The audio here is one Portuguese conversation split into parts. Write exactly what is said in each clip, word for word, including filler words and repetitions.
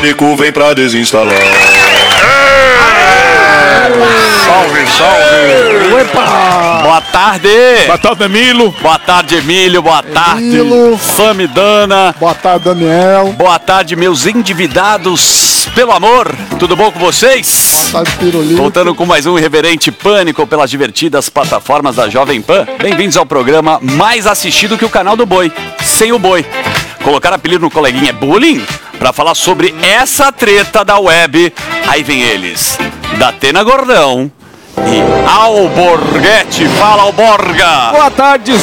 Pânico vem pra desinstalar. Salve, salve! Opa! Boa tarde! Boa tarde, Emílio! Boa tarde, Emílio! Boa tarde, Emílio. Famidana! Boa tarde, Daniel. Boa tarde, meus endividados pelo amor! Tudo bom com vocês? Boa tarde, Pirulito. Voltando com mais um Irreverente Pânico pelas divertidas plataformas da Jovem Pan. Bem-vindos ao programa mais assistido que o canal do Boi, Sem o Boi. Colocar apelido no coleguinha é bullying? Pra falar sobre essa treta da web, aí vem eles, Datena Gordão e Alborguete. Fala, Alborga! Boa tarde,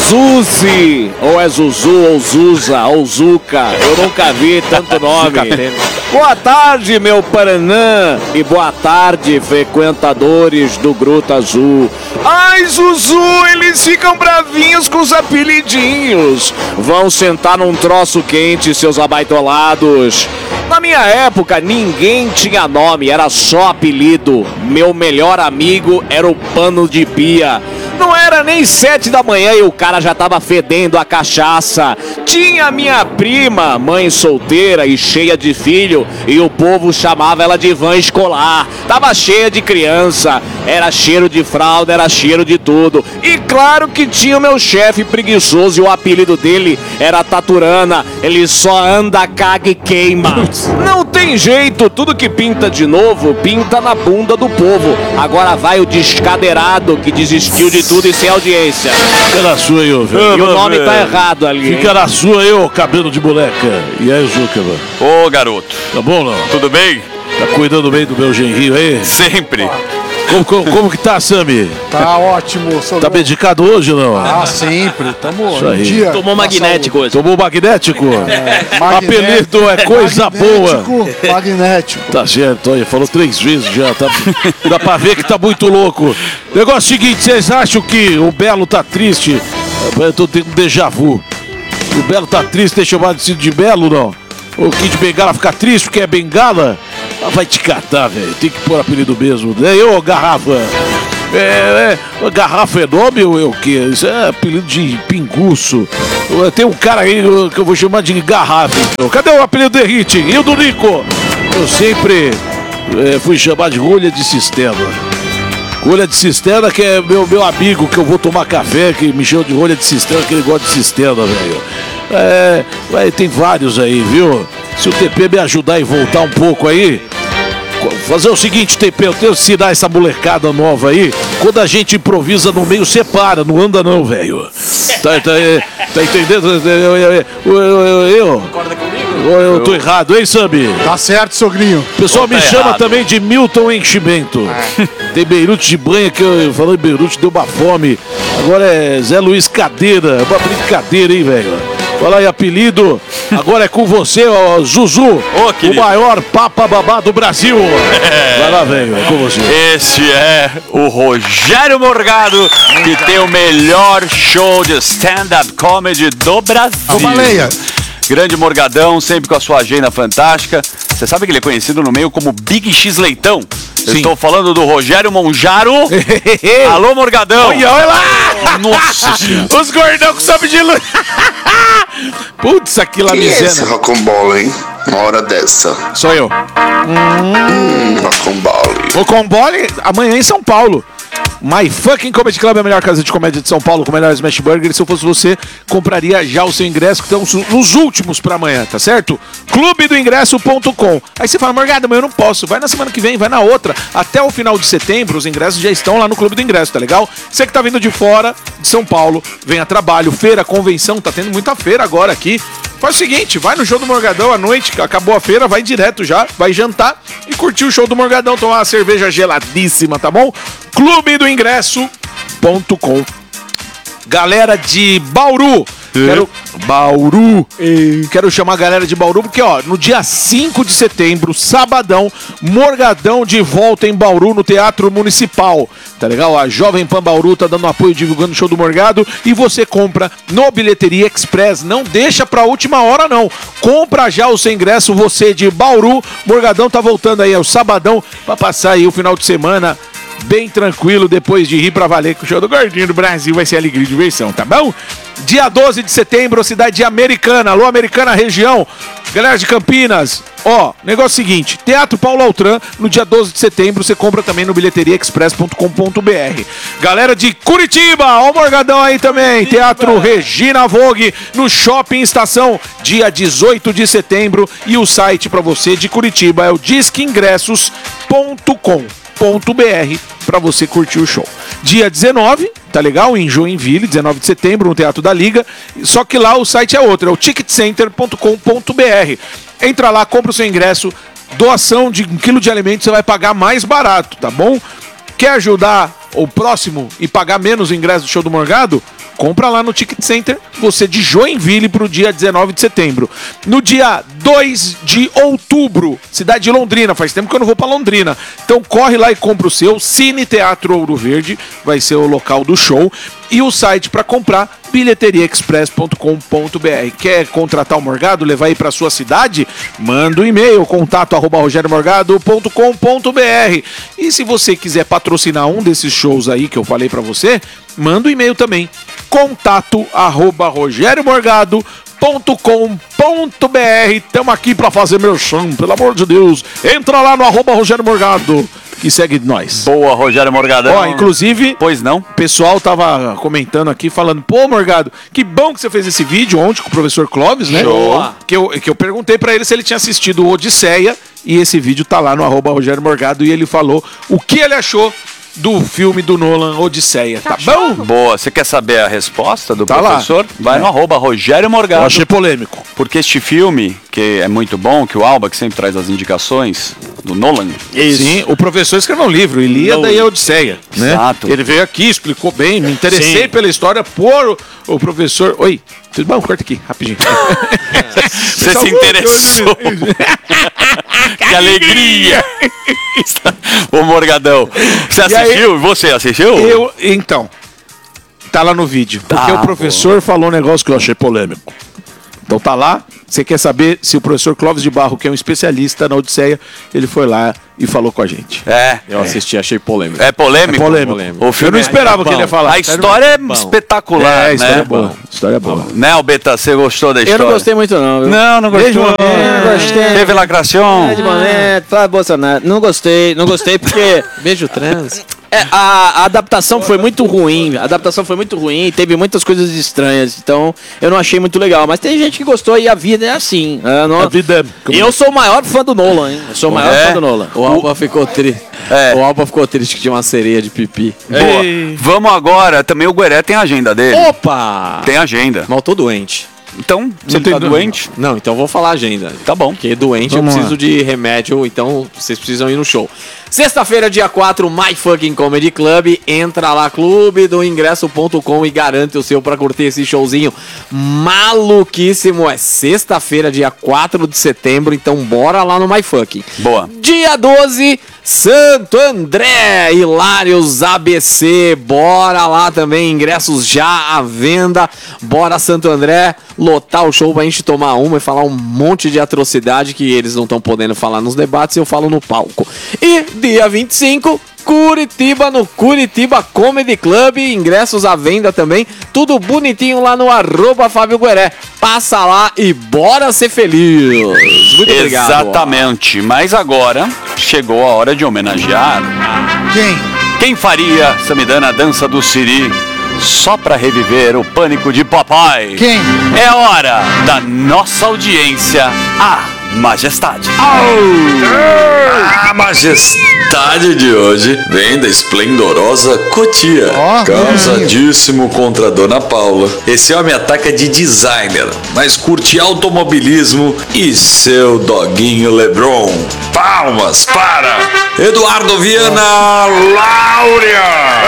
Zuzi! Ou é Zuzu, ou Zuza, ou Zuca. Eu nunca vi tanto nome. Boa tarde, meu Paranã. E boa tarde, frequentadores do Gruta Azul. Ai, Zuzu, eles ficam bravinhos com os apelidinhos. Vão sentar num troço quente, seus abaitolados. Na minha época, ninguém tinha nome, era só apelido. Meu melhor amigo era o Pano de Pia. Não era nem sete da manhã e o cara já tava fedendo a cachaça. Tinha minha prima, mãe solteira e cheia de filho, e o povo chamava ela de van escolar. Tava cheia de criança, era cheiro de fralda, era cheiro de tudo. E claro que tinha o meu chefe preguiçoso e o apelido dele era Taturana. Ele só anda, caga e queima. Não tem jeito, tudo que pinta de novo, pinta na bunda do povo. Agora vai o descadeirado que desistiu de tudo e sem audiência. Fica na sua aí, ô, velho. E o nome tá errado ali. Fica na sua aí, ô, cabelo de moleca. E aí, Zuca, mano? Ô, garoto, Tá bom, não? tudo bem? Tá cuidando bem do meu genrinho aí? Sempre. Como, como, como que tá, Sami? Tá ótimo, sogro. Tá medicado hoje ou não? Ah, sempre. Tamo Isso um aí. dia. Tomou na magnético hoje. Tomou magnético? É, Apelido é coisa boa. Magnético, magnético. Tá certo, olha, falou três vezes já, tá, dá pra ver que tá muito louco. Negócio é o seguinte, vocês acham que o Belo tá triste? Eu tô tendo um déjà vu. O Belo tá triste, ter chamado de Cid de Belo, não? O Kid Bengala fica triste porque é Bengala? Ah, vai te catar, velho, tem que pôr apelido mesmo. É eu, Garrafa. É, é, Garrafa é nome ou é o quê? Isso é apelido de pinguço. Tem um cara aí que eu vou chamar de Garrafa. Cadê o apelido do Henrique? E o do Nico? Eu sempre é, fui chamar de rolha de cisterna. Rolha de cisterna, que é meu, meu amigo, que eu vou tomar café, que me chama de rolha de cisterna, que ele gosta de cisterna, velho. É, é, tem vários aí, viu? Se o T P me ajudar e voltar um pouco aí, fazer o seguinte, T P, eu tenho que ensinar essa molecada nova aí. Quando a gente improvisa no meio, separa, não anda não, velho. Tá, tá, tá entendendo? Eu, eu, eu, eu, eu, Concorda comigo? eu, eu tô errado, hein, Sambi? Tá certo, sogrinho. O pessoal Tá me chama errado. também de Milton Enchimento. Tem Beirute de banha, que eu falando em Beirute, deu uma fome. Agora é Zé Luiz Cadeira, é uma brincadeira, hein, velho? Fala aí, apelido. Agora é com você, ó, Zuzu, Ô, o querido. maior papa babá do Brasil. Vai lá, velho, é com você. Este é o Rogério Morgado, que tem o melhor show de stand-up comedy do Brasil. Ô, Baleia. Grande Morgadão, sempre com a sua agenda fantástica. Você sabe que ele é conhecido no meio como Big X Leitão? Eu Sim. estou falando do Rogério Monjaro. Alô, Morgadão. Olha, olha lá! Nossa senhora. Os gordão que sabe de luz. Putz, aquilo Quem é esse miséria. rocambole, hein? Uma hora dessa. Sou eu. Hum, rocambole. O Combole amanhã em São Paulo. My Fucking Comedy Club é a melhor casa de comédia de São Paulo, com o melhor Smash Burger. Se eu fosse você, compraria já o seu ingresso, que estão nos últimos pra amanhã, tá certo? clube do ingresso ponto com. Aí você fala, Morgado, amanhã eu não posso. Vai na semana que vem, vai na outra. Até o final de setembro, os ingressos já estão lá no Clube do Ingresso, tá legal? Você que tá vindo de fora, de São Paulo, vem a trabalho, feira, convenção, tá tendo muita feira agora aqui. Faz o seguinte, vai no show do Morgadão à noite, acabou a feira, vai direto já, vai jantar e curtir o show do Morgadão, tomar uma cerveja geladíssima, tá bom? clube do ingresso ponto com. Galera de Bauru, quero... Bauru, quero chamar a galera de Bauru, porque ó, no dia cinco de setembro, sabadão, Morgadão de volta em Bauru, no Teatro Municipal, tá legal? A Jovem Pan Bauru tá dando apoio, divulgando o show do Morgado, e você compra no Bilheteria Express, não deixa pra última hora não, compra já o seu ingresso, você de Bauru. Morgadão tá voltando aí, é o sabadão, pra passar aí o final de semana bem tranquilo, depois de rir pra valer com o show do Gordinho do Brasil, vai ser alegria e diversão, tá bom? Dia doze de setembro, cidade de Americana, alô Americana região, galera de Campinas, ó, negócio seguinte, Teatro Paulo Altran, no dia doze de setembro, você compra também no bilheteria express ponto com ponto b r. Galera de Curitiba, ó o Morgadão aí também, Teatro Regina Vogue, no Shopping Estação, dia dezoito de setembro, e o site pra você de Curitiba é o disque ingressos ponto com ponto b r para você curtir o show. Dia dezenove, tá legal? Em Joinville, dezenove de setembro, no Teatro da Liga. Só que lá o site é outro, é o ticket center ponto com ponto b r. Entra lá, compra o seu ingresso, doação de um quilo de alimento, você vai pagar mais barato, tá bom? Quer ajudar o próximo e pagar menos o ingresso do show do Morgado? Compra lá no Ticket Center, você de Joinville para o dia dezenove de setembro. No dia dois de outubro, cidade de Londrina, faz tempo que eu não vou para Londrina. Então corre lá e compra o seu, Cine Teatro Ouro Verde, vai ser o local do show. E o site para comprar, bilheteria express ponto com ponto b r. Quer contratar o Morgado, levar aí para sua cidade? Manda um e-mail, contato arroba rogério morgado ponto com ponto b r. E se você quiser patrocinar um desses shows aí que eu falei para você, manda um e-mail também, contato arroba rogério morgado ponto com ponto b r. Estamos aqui para fazer merchan, pelo amor de Deus. Entra lá no arroba Rogério Morgado, que segue nós. Boa, Rogério Morgadão. Ó, inclusive, pois não? O pessoal tava comentando aqui, falando, pô, Morgado, que bom que você fez esse vídeo ontem com o professor Clóvis, né? Show. Que eu, que eu perguntei pra ele se ele tinha assistido o Odisseia, e esse vídeo tá lá no arroba Rogério Morgado, e ele falou o que ele achou do filme do Nolan, Odisseia, tá bom? Boa, você quer saber a resposta do Tá professor? lá. Vai É. no arroba Rogério Morgado. Eu achei polêmico. Porque este filme, que é muito bom, que o Alba, que sempre traz as indicações do Nolan. Sim, o professor escreveu um livro, Ilíada e a Odisseia, né? Exato. Ele veio aqui, explicou bem, me interessei Sim. pela história por o, o professor... Oi, tudo bom? Corta aqui, rapidinho. Você se interessou. Que alegria. Ô Morgadão, você E aí- assistiu? Você assistiu? Eu, então, tá lá no vídeo. Porque Ah, o professor falou um negócio que eu achei polêmico. Então tá lá. Você quer saber se o professor Clóvis de Barro, que é um especialista na Odisseia, ele foi lá e falou com a gente. É. Eu assisti, achei polêmico. É polêmico? É polêmico. polêmico. O Eu filme não esperava é que ele ia falar. A história é Bom. espetacular, É, história né? é boa. História é boa. Né, Albeta, você gostou da Eu história? não gostei muito não, viu? Não, não gostou. Beijo, não gostei. Teve lacração? É de boné, fala Bolsonaro. Não gostei, não gostei porque... Beijo trans. É, a, a adaptação foi muito ruim. A adaptação foi muito ruim, teve muitas coisas estranhas. Então, eu não achei muito legal. Mas tem gente que gostou e a vida é assim. Eu, não... A vida é- eu sou o maior fã do Nolan, hein? Eu sou o maior É? fã do Nolan. O Alba ficou triste. É. O Alba ficou triste que tinha uma sereia de pipi. Boa. Vamos agora. Também o Gueré tem a agenda dele. Opa! Tem agenda. Mal tô doente. Então, você tem tá dúvida. doente? Não, então vou falar a agenda. Tá bom. Porque doente Vamos eu preciso lá. de remédio, então vocês precisam ir no show. Sexta-feira, dia quatro, My Fucking Comedy Club. Entra lá, clube do ingresso ponto com e garante o seu pra curtir esse showzinho maluquíssimo. É sexta-feira, dia quatro de setembro, então bora lá no My Fucking. Boa. Dia doze, Santo André, Hilários A B C, bora lá também, ingressos já à venda, bora Santo André, lotar o show pra gente tomar uma e falar um monte de atrocidade que eles não estão podendo falar nos debates, eu falo no palco. E dia vinte e cinco, Curitiba, no Curitiba Comedy Club, ingressos à venda também, tudo bonitinho lá no arroba Fábio Gueré. Passa lá e bora ser feliz. Muito obrigado. Exatamente. Mas agora chegou a hora de homenagear Quem? quem faria, Samidana, a dança do Siri só pra reviver o pânico de papai. Quem? É hora da nossa audiência, a majestade. A majestade de hoje vem da esplendorosa Cotia, Ó, causadíssimo contra a Dona Paula. Esse homem ataca de designer, mas curte automobilismo e seu doguinho Lebron. Palmas para Eduardo Viana Láurea!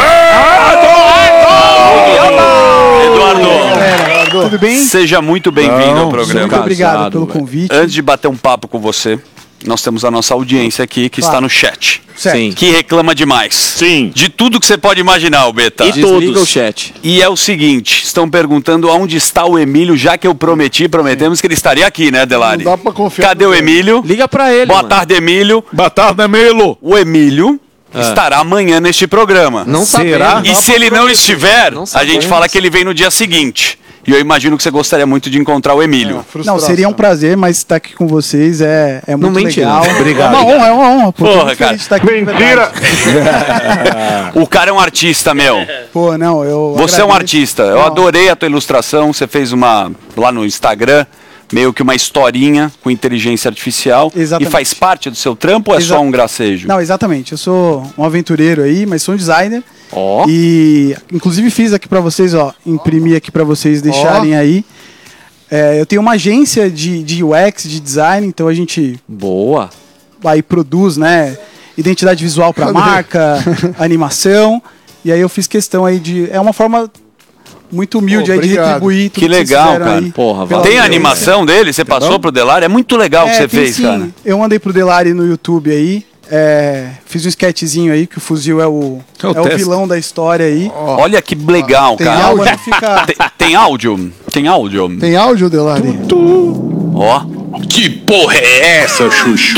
Eduardo, Galera, tudo bem? seja muito bem-vindo ao programa. Muito obrigado casado, pelo velho. convite. Antes de bater um papo com você, nós temos a nossa audiência aqui que está no chat. Certo. Sim. Que reclama demais. Sim. De tudo que você pode imaginar, o Beta. E Desliga todos. o chat. E é o seguinte, estão perguntando aonde está o Emílio, já que eu prometi, prometemos que ele estaria aqui, né, Delari? Não dá pra confiar Cadê no o Beta. Emílio? Liga pra ele, Boa mano. tarde, Emílio. Boa tarde, Melo. O Emílio estará amanhã neste programa. Não Será? sabemos. E se ele não estiver, Não a sabemos. gente fala que ele vem no dia seguinte. E eu imagino que você gostaria muito de encontrar o Emílio. Não, seria um prazer, mas estar aqui com vocês é, é muito mente, legal. não. Obrigado. É uma honra, é uma honra. Pô, tô Porra, muito cara. feliz de estar aqui. Mentira! O cara é um artista, meu. Pô, não, eu Você é um agradeço. artista. Eu Não. adorei a tua ilustração. Você fez uma lá no Instagram, meio que uma historinha com inteligência artificial. Exatamente. E faz parte do seu trampo ou é Exa- só um gracejo? Não, exatamente. Eu sou um aventureiro aí, mas sou um designer. Ó. E inclusive fiz aqui pra vocês, ó, imprimi aqui pra vocês deixarem aí. É, eu tenho uma agência de, de U X, de design, então a gente Boa. aí produz, né, identidade visual pra marca, animação. E aí eu fiz questão aí de, é uma forma muito humilde Pô, aí de obrigado. retribuir tudo Que vocês legal, fizeram cara. aí Porra, pela valeu. Tem a audiência. animação dele? Você passou pro Delari? É muito legal o que É, você tem fez, sim. cara. Eu mandei pro Delari no YouTube aí. É, fiz um sketchzinho aí, que o fuzil é o, É o é o teste. vilão da história aí. Olha que legal, Tem cara. áudio? Não fica... Tem, tem áudio? Tem áudio? Tem áudio, Delari? Ó. Que porra é essa, Chuchu?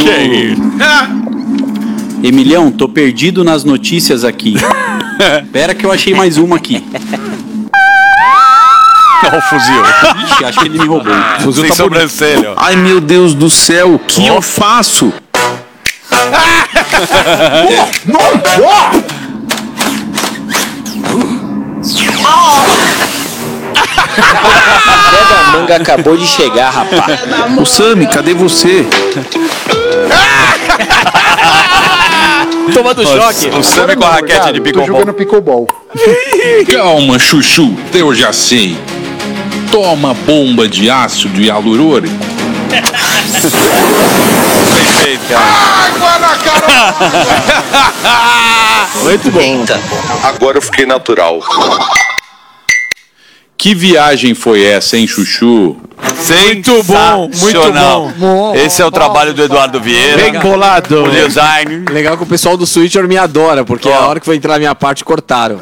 Emilhão, tô perdido nas notícias aqui. Pera que eu achei mais uma aqui. Ó o fuzil. Ixi, acho que ele me roubou. Fuzil Sem tá bonito. sobrancelha. ó. Ai, meu Deus do céu, o que eu faço? A manga acabou de chegar, rapaz. O Sami, cadê você? Tomando choque. O Sammy com a raquete de Tô pickleball. jogando pickleball. Calma, Chuchu, eu já sei. Toma bomba de ácido hialurônico. Perfeito, cara. Muito bom. Agora eu fiquei natural. Que viagem foi essa, hein, Chuchu? Muito bom, muito Sensacional. bom. Esse é o trabalho do Eduardo Vieira. Bem bolado. O design. Legal que o pessoal do Switcher me adora, porque a hora que foi entrar a minha parte, cortaram.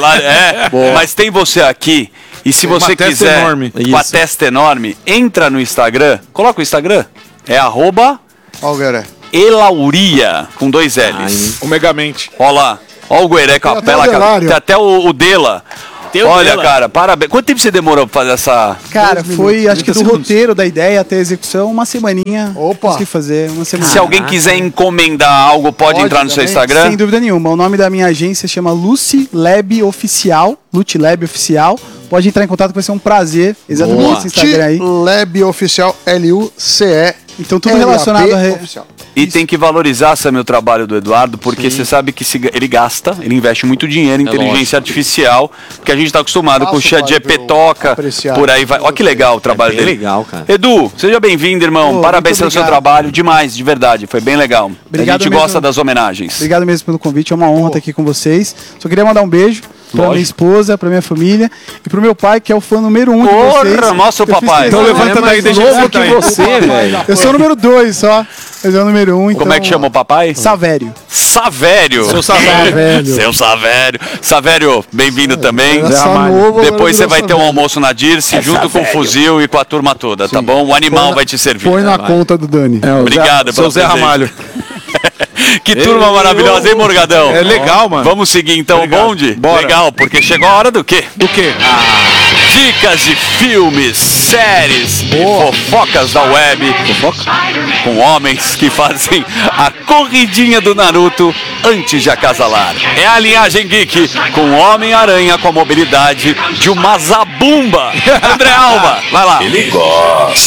É, mas tem você aqui. E se Tem você uma testa quiser, enorme. com a Isso. testa enorme, entra no Instagram. Coloca o Instagram. É arroba Ó, o Gueré. Elauria, com dois L's. O Megamente. Olha lá. Olha o Gueré com a Tem até pela, o cara. Delário. Tem até o, o Dela. Tem o Olha, Dela. cara, parabéns. Quanto tempo você demorou pra fazer essa... Cara, foi, acho que do trinta segundos. roteiro, da ideia até a execução, uma semaninha. Opa. Consegui fazer, uma semana. Se alguém quiser encomendar algo, pode, Pode entrar no seu também. Instagram. Sem dúvida nenhuma. O nome da minha agência chama Lucy Lab Oficial. Lucy Lab Oficial. Pode entrar em contato que vai ser um prazer. Exatamente Boa. esse Instagram aí. Lab Oficial, L U C E. Então tudo relacionado a... re- Oficial. E tem que valorizar, Sammy, o trabalho do Eduardo, porque você sabe que se- ele gasta, ele investe muito dinheiro em É inteligência lógico. artificial, porque a gente está acostumado com o Faço chat G P para eu toca, apreciar. por aí vai. Olha que legal o trabalho É bem dele. legal, cara. Edu, seja bem-vindo, irmão. Pô, Parabéns muito pelo seu obrigado. trabalho. Demais, de verdade. Foi bem legal. Obrigado a gente mesmo. gosta das homenagens. Obrigado mesmo pelo convite, é uma honra estar aqui com vocês. Só queria mandar um beijo pra Lógico. minha esposa, pra minha família e pro meu pai, que é o fã número um de Porra, vocês. mostra o Eu fiz papai. questão- Então levanta daí, deixa eu novo sentar que aí. você, velho. Eu sou o número dois só, mas é o número um. Como é que chama o papai? Savério. Savério. Seu Savério. Seu Savério. Savério, bem-vindo também. Era só novo, agora Depois você virou vai ter um Savério. almoço na Dirce, junto com o fuzil e com a turma toda, tá bom? O animal vai te servir. Põe na conta do Dani. Obrigado Seu pelo Zé presente. Ramalho. Que turma maravilhosa, hein, Morgadão? É legal, mano. Vamos seguir então Obrigado. o bonde? Bora. Legal, porque chegou a hora do quê? Do quê? Dicas de filmes, séries e fofocas da web. Com homens que fazem a corridinha do Naruto antes de acasalar. É a linhagem geek com Homem-Aranha com a mobilidade de uma zabumba. André Alba, vai lá. Ele gosta.